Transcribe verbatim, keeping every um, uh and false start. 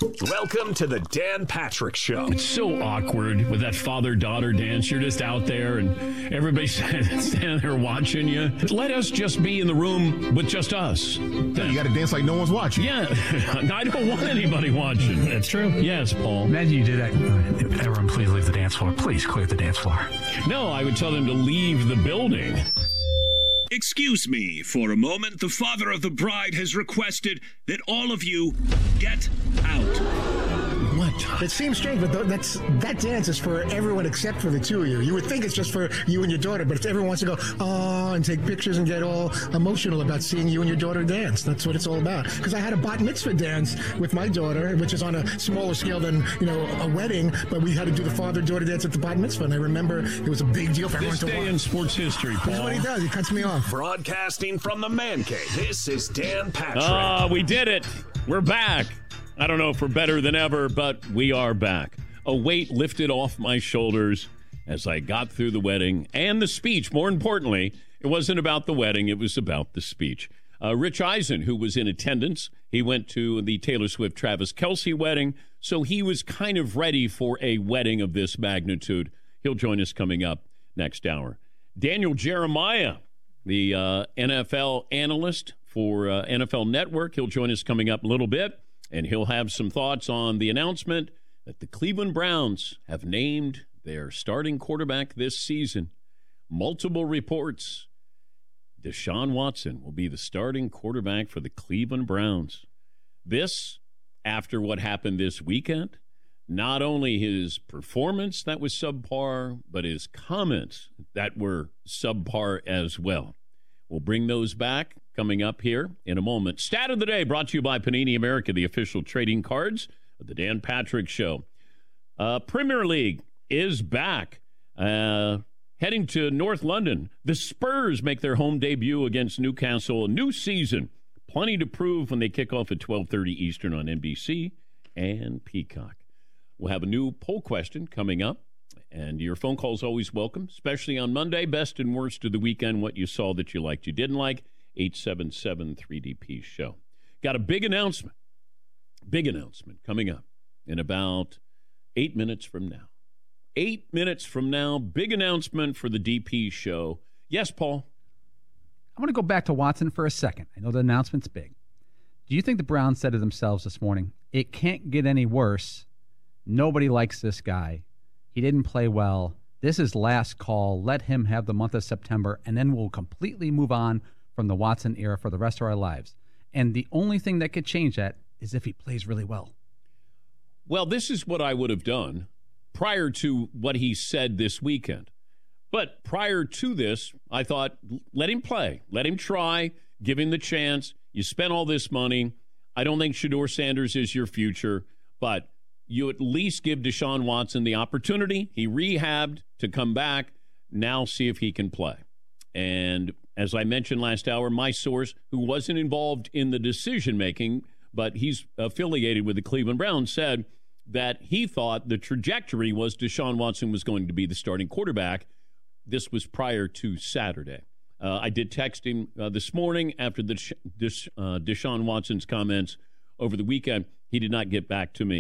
Welcome to the Dan Patrick Show. It's so awkward with that father-daughter dance. You're just out there and everybody's standing there watching you. Let us just be in the room with just us. Yeah, you got to dance like no one's watching. Yeah, I don't want anybody watching. That's true. Yes, Paul. Imagine you did that. Everyone, please leave the dance floor. Please clear the dance floor. No, I would tell them to leave the building. Excuse me for a moment. The father of the bride has requested that all of you get out. What? It seems strange, but th- that's that dance is for everyone except for the two of you. You would think it's just for you and your daughter, but if everyone wants to go, oh, and take pictures and get all emotional about seeing you and your daughter dance. That's what it's all about. Because I had a bat mitzvah dance with my daughter, which is on a smaller scale than, you know, a wedding, but we had to do the father-daughter dance at the bat mitzvah, and I remember it was a big deal for everyone This to day watch. in sports history, Paul. This is what he does. He cuts me off. Broadcasting from the man cave, this is Dan Patrick. Ah, we did it. We're back. I don't know if we're better than ever, but we are back. A weight lifted off my shoulders as I got through the wedding and the speech. More importantly, it wasn't about the wedding. It was about the speech. Uh, Rich Eisen, who was in attendance, he went to the Taylor Swift-Travis Kelce wedding, so he was kind of ready for a wedding of this magnitude. He'll join us coming up next hour. Daniel Jeremiah, the uh, N F L analyst for uh, N F L Network, he'll join us coming up a little bit. And he'll have some thoughts on the announcement that the Cleveland Browns have named their starting quarterback this season. Multiple reports. Deshaun Watson will be the starting quarterback for the Cleveland Browns. This, after what happened this weekend, not only his performance that was subpar, but his comments that were subpar as well. We'll bring those back coming up here in a moment. Stat of the day brought to you by Panini America, the official trading cards of the Dan Patrick Show. Uh, Premier League is back. Uh, heading to North London, the Spurs make their home debut against Newcastle. A new season. Plenty to prove when they kick off at twelve thirty Eastern on N B C and Peacock. We'll have a new poll question coming up. And your phone call is always welcome, especially on Monday. Best and worst of the weekend, what you saw that you liked, you didn't like. eight seven seven three D P show. Got a big announcement. Big announcement coming up in about eight minutes from now. Eight minutes from now, big announcement for the D P show. Yes, Paul? I want to go back to Watson for a second. I know the announcement's big. Do you think the Browns said to themselves this morning, it can't get any worse. Nobody likes this guy. He didn't play well. This is last call. Let him have the month of September, and then we'll completely move on from the Watson era for the rest of our lives. And the only thing that could change that is if he plays really well. Well, this is what I would have done prior to what he said this weekend. But prior to this, I thought, let him play. Let him try. Give him the chance. You spent all this money. I don't think Shedeur Sanders is your future, but you at least give Deshaun Watson the opportunity. He rehabbed to come back. Now see if he can play. And as I mentioned last hour, my source, who wasn't involved in the decision-making, but he's affiliated with the Cleveland Browns, said that he thought the trajectory was Deshaun Watson was going to be the starting quarterback. This was prior to Saturday. Uh, I did text him uh, this morning after the Desha- Desha- uh, Deshaun Watson's comments over the weekend. He did not get back to me.